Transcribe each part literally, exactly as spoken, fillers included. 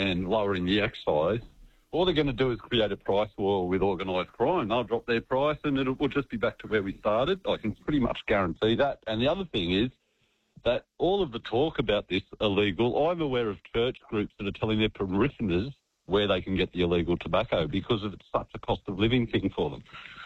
and lowering the excise, all they're going to do is create a price war with organised crime. They'll drop their price and it will just be back to where we started. I can pretty much guarantee that. And the other thing is that all of the talk about this illegal, I'm aware of church groups that are telling their parishioners where they can get the illegal tobacco because it's such a cost of living thing for them.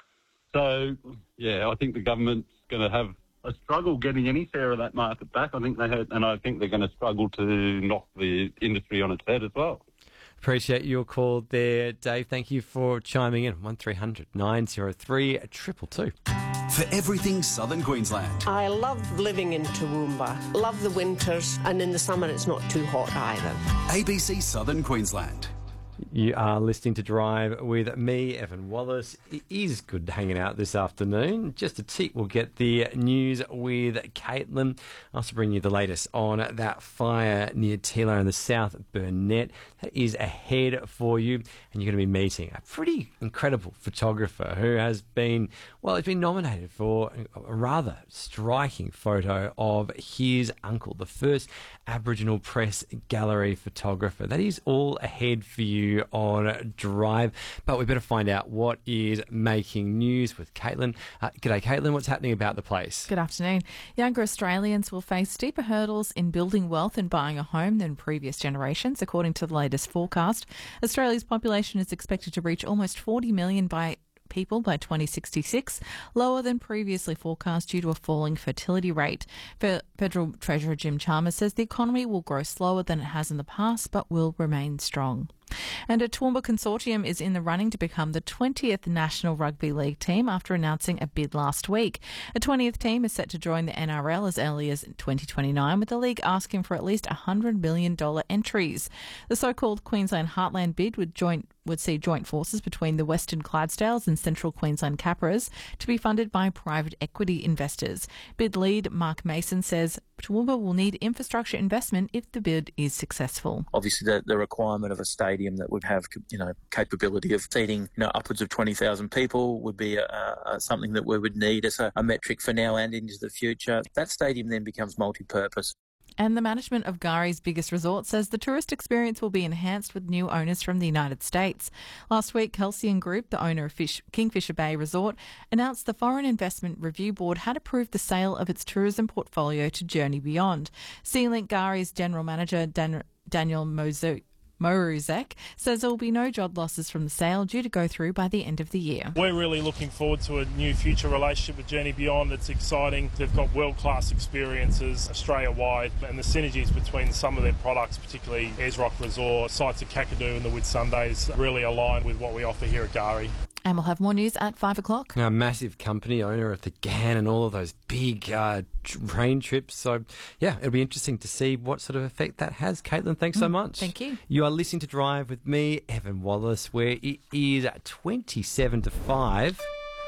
So, yeah, I think the government's going to have a struggle getting any share of that market back. I think they had, and I think they're going to struggle to knock the industry on its head as well. Appreciate your call there, Dave. Thank you for chiming in. one three hundred nine oh three two two two. For everything Southern Queensland. I love living in Toowoomba. Love the winters, and in the summer it's not too hot either. A B C Southern Queensland. You are listening to Drive with me, Evan Wallace. It is good hanging out this afternoon. Just a tick, we'll get the news with Caitlin. I'll also bring you the latest on that fire near Tilo in the South Burnett. That is ahead for you, and you're going to be meeting a pretty incredible photographer who has been, well, he's been nominated for a rather striking photo of his uncle, the first Aboriginal Press Gallery photographer. That is all ahead for you on Drive, but we better find out what is making news with Caitlin. Uh, g'day, Caitlin. What's happening about the place? Good afternoon. Younger Australians will face steeper hurdles in building wealth and buying a home than previous generations, according to the latest forecast. Australia's population is expected to reach almost forty million by people by twenty sixty-six, lower than previously forecast due to a falling fertility rate. Fe- Federal Treasurer Jim Chalmers says the economy will grow slower than it has in the past, but will remain strong. And a Toowoomba consortium is in the running to become the twentieth National Rugby League team after announcing a bid last week. A twentieth team is set to join the N R L as early as twenty twenty-nine, with the league asking for at least one hundred million dollars entries. The so-called Queensland Heartland bid would joint would see joint forces between the Western Clydesdales and Central Queensland Capras to be funded by private equity investors. Bid lead Mark Mason says Toowoomba will need infrastructure investment if the bid is successful. Obviously, the, the requirement of a stadium that would have, you know, capability of seating, you know, upwards of twenty thousand people would be a, a, something that we would need as a, a metric for now and into the future. That stadium then becomes multi-purpose. And the management of Gari's biggest resort says the tourist experience will be enhanced with new owners from the United States. Last week, Halcyon Group, the owner of Fish, Kingfisher Bay Resort, announced the Foreign Investment Review Board had approved the sale of its tourism portfolio to Journey Beyond. Sealink Gari's general manager, Dan, Daniel Mozu. Moruzek says there will be no job losses from the sale due to go through by the end of the year. We're really looking forward to a new future relationship with Journey Beyond. It's exciting. They've got world-class experiences Australia-wide, and the synergies between some of their products, particularly Ayers Rock Resort, sites at Kakadu and the Whitsundays, really align with what we offer here at Gari. And we'll have more news at five o'clock. A massive company, owner of the G A N and all of those big uh, train trips. So, yeah, it'll be interesting to see what sort of effect that has. Caitlin, thanks so much. Thank you. You are listening to Drive with me, Evan Wallace, where it is twenty-seven to five.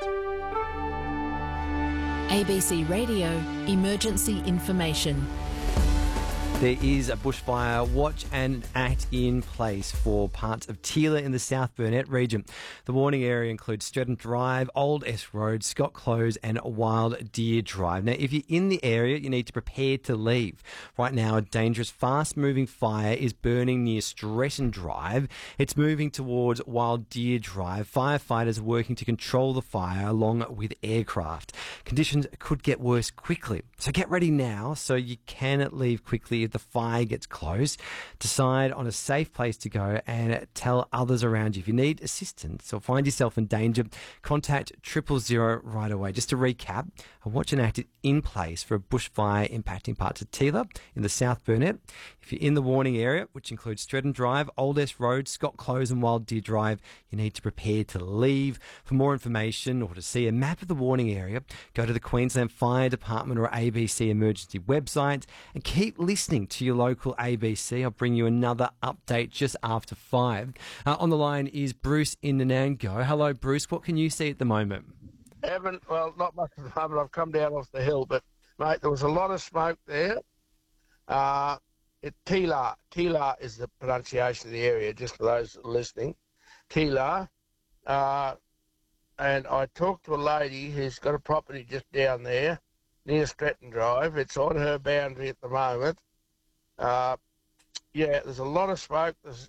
A B C Radio Emergency Information. There is a bushfire watch and act in place for parts of Tila in the South Burnett region. The warning area includes Stretton Drive, Old S Road, Scott Close and Wild Deer Drive. Now, if you're in the area, you need to prepare to leave. Right now, a dangerous, fast-moving fire is burning near Stretton Drive. It's moving towards Wild Deer Drive. Firefighters are working to control the fire along with aircraft. Conditions could get worse quickly, so get ready now so you can leave quickly if the fire gets close. Decide on a safe place to go and tell others around you. If you need assistance or find yourself in danger, contact triple zero right away. Just to recap, a watch and act in place for a bushfire impacting parts of Tila in the South Burnett. If you're in the warning area, which includes Stretton Drive, Old S Road, Scott Close and Wild Deer Drive, you need to prepare to leave. For more information or to see a map of the warning area, go to the Queensland Fire Department or A B C Emergency website and keep listening to your local A B C. I'll bring you another update just after five. Uh, on the line is Bruce in Nanango. Hello, Bruce. What can you see at the moment? Haven't, well, not much at the moment. I've come down off the hill, but, mate, there was a lot of smoke there. Uh, it, Tila, Tila is the pronunciation of the area, just for those listening. Tila. Uh, and I talked to a lady who's got a property just down there near Stretton Drive. It's on her boundary at the moment. Uh, yeah, there's a lot of smoke. There's